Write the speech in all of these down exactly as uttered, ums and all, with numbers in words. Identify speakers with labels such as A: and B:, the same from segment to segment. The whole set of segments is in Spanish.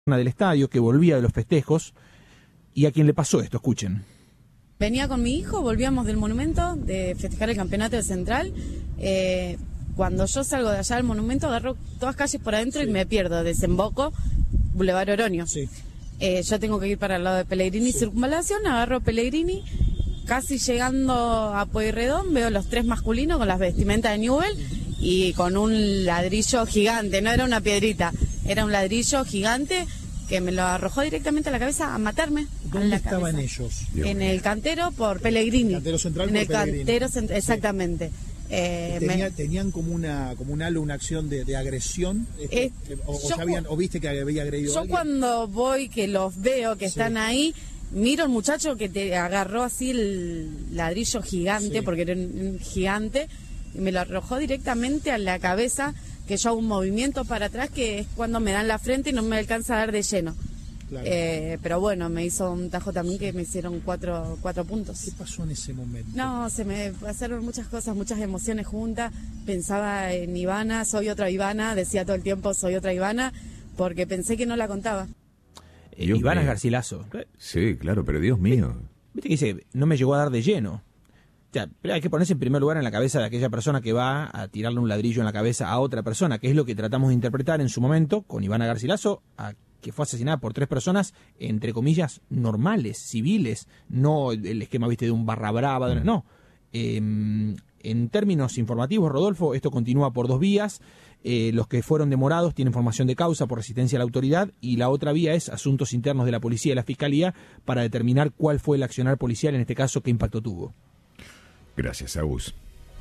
A: del estadio que volvía de los festejos y a quien le pasó esto, escuchen.
B: Venía con mi hijo, volvíamos del monumento de festejar el campeonato de Central. Eh, cuando yo salgo de allá del monumento agarro todas calles por adentro, sí, y me pierdo, desemboco Boulevard Oroño. Sí. Eh, yo tengo que ir para el lado de Pellegrini, sí, Circunvalación, agarro Pellegrini, casi llegando a Pueyrredón veo los tres masculinos con las vestimentas de Newell y con un ladrillo gigante, no era una piedrita, era un ladrillo gigante que me lo arrojó directamente a la cabeza a matarme.
C: ¿Dónde estaban ellos?
B: En el cantero por Pellegrini.
C: Cantero central
B: en
C: por
B: el
C: Pellegrini.
B: Cantero central, exactamente.
C: Sí.
B: Eh,
C: Tenía,
B: me...
C: ¿Tenían como una como un halo, una acción de, de agresión? Este,
B: eh,
C: o, o,
B: yo,
C: sabían, ¿O viste que había agredido
B: yo
C: a alguien?
B: Cuando voy, que los veo, que sí, están ahí, miro al muchacho que te agarró así el ladrillo gigante, sí, porque era un gigante, y me lo arrojó directamente a la cabeza, que yo hago un movimiento para atrás, que es cuando me dan la frente y no me alcanza a dar de lleno. Claro. Eh, pero bueno, me hizo un tajo también que me hicieron cuatro, cuatro puntos.
C: ¿Qué pasó en ese momento?
B: No, se me pasaron muchas cosas, muchas emociones juntas. Pensaba en Ivana, soy otra Ivana, decía todo el tiempo soy otra Ivana, porque pensé que no la contaba.
A: Eh, Ivana es Garcilaso.
D: Sí, claro, pero Dios mío.
A: Viste que dice, no me llegó a dar de lleno. O sea, pero hay que ponerse en primer lugar en la cabeza de aquella persona que va a tirarle un ladrillo en la cabeza a otra persona, que es lo que tratamos de interpretar en su momento con Ivana Garcilaso, a que fue asesinada por tres personas, entre comillas, normales, civiles, no el esquema, viste, de un barra brava, de, no. Eh, en términos informativos, Rodolfo, esto continúa por dos vías. Eh, los que fueron demorados tienen formación de causa por resistencia a la autoridad, y la otra vía es asuntos internos de la policía y la fiscalía para determinar cuál fue el accionar policial, en este caso, qué impacto tuvo.
D: Gracias, Agus.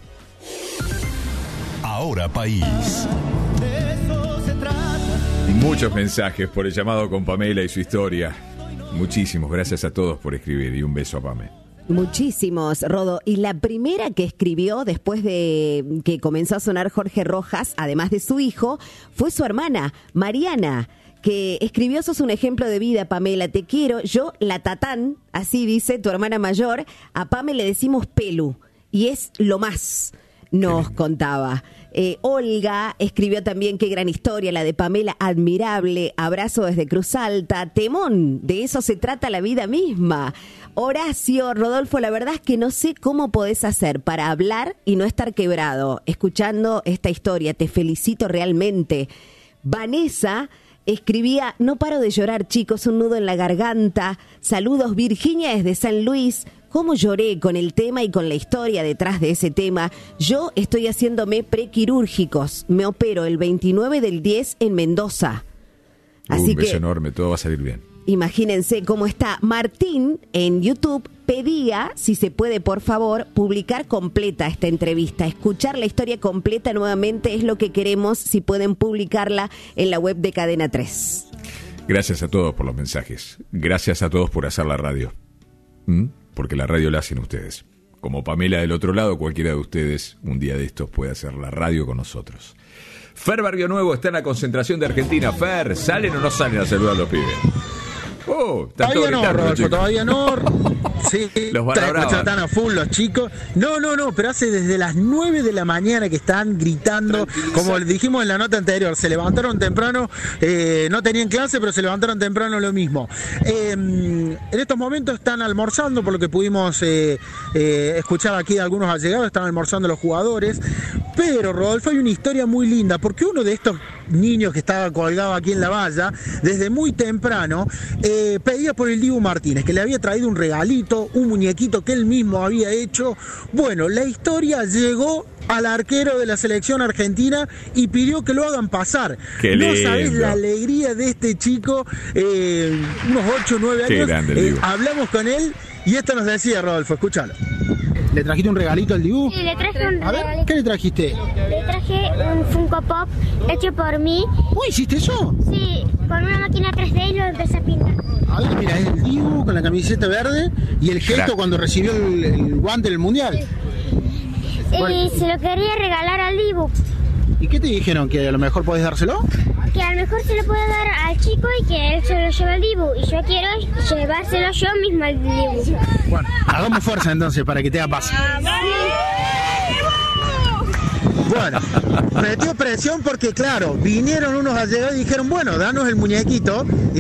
E: Ahora País.
D: Muchos mensajes por el llamado con Pamela y su historia. Muchísimos, gracias a todos por escribir y un beso a Pamela.
F: Muchísimos, Rodo. Y la primera que escribió después de que comenzó a sonar Jorge Rojas, además de su hijo, fue su hermana, Mariana, que escribió: sos un ejemplo de vida, Pamela, te quiero. Yo, la Tatán, así dice tu hermana mayor, a Pame le decimos Pelu, y es lo más, nos contaba. Eh, Olga escribió también: qué gran historia la de Pamela, admirable, abrazo desde Cruz Alta, temón, de eso se trata la vida misma. Horacio, Rodolfo, la verdad es que no sé cómo podés hacer para hablar y no estar quebrado escuchando esta historia, te felicito realmente. Vanessa escribía: no paro de llorar, chicos, un nudo en la garganta, saludos. Virginia desde San Luis: cómo lloré con el tema y con la historia detrás de ese tema. Yo estoy haciéndome prequirúrgicos, me opero el veintinueve del diez en Mendoza. Así
D: un beso
F: que
D: enorme, todo va a salir bien.
F: Imagínense cómo está. Martín en YouTube pedía, si se puede, por favor, publicar completa esta entrevista. Escuchar la historia completa nuevamente es lo que queremos, si pueden publicarla en la web de Cadena tres.
D: Gracias a todos por los mensajes. Gracias a todos por hacer la radio. ¿Mm? Porque la radio la hacen ustedes. Como Pamela del otro lado, cualquiera de ustedes un día de estos puede hacer la radio con nosotros. Fer Barrio Nuevo está en la concentración de Argentina. Fer, ¿salen o no salen a saludar a los pibes? Oh,
G: todavía no, Rodolfo, todavía no. Sí,
D: los
G: están a full los chicos. No, no, no, pero hace desde las nueve de la mañana que están gritando, como dijimos en la nota anterior, se levantaron temprano, eh, no tenían clase, pero se levantaron temprano lo mismo. Eh, en estos momentos están almorzando, por lo que pudimos eh, eh, escuchar aquí de algunos allegados, están almorzando los jugadores. Pero, Rodolfo, hay una historia muy linda, porque uno de estos niños que estaba colgado aquí en la valla, desde muy temprano, eh, pedía por el Dibu Martínez, que le había traído un regalito, un muñequito que él mismo había hecho. Bueno, la historia llegó al arquero de la selección argentina y pidió que lo hagan pasar.
D: Qué
G: no
D: lindo.
G: sabés la alegría de este chico, eh, unos ocho o nueve años.
D: Qué grande el
G: eh,
D: Dibu.
G: Hablamos con él y esto nos decía, Rodolfo, escúchalo.
C: ¿Le trajiste un regalito al Dibu?
H: Sí, le traje un
C: A ver,
H: regalito.
C: ¿qué le trajiste?
H: Le traje un Funko Pop hecho por mí.
C: ¿Uy, hiciste eso?
H: Sí, con una máquina tres D y lo empecé a pintar.
C: A ver, mira, es el Dibu con la camiseta verde y el gesto
D: Crack.
C: cuando recibió el, el guante del Mundial.
H: Sí.
C: Bueno.
H: Y se lo quería regalar al Dibu.
C: ¿Y qué te dijeron? ¿Que a lo mejor podés dárselo?
H: Que a lo mejor se lo puedo dar al chico y que él se lo lleve al Dibu. Y yo quiero llevárselo yo mismo al Dibu.
C: Bueno, hagamos fuerza entonces para que te haga paso.
G: Bueno, metió presión porque, claro, vinieron unos allegados y dijeron, bueno, danos el muñequito.